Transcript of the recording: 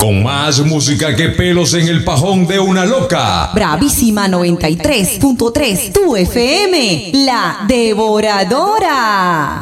Con más música que pelos en el pajón de una loca. Bravísima 93.3, tu FM, la devoradora.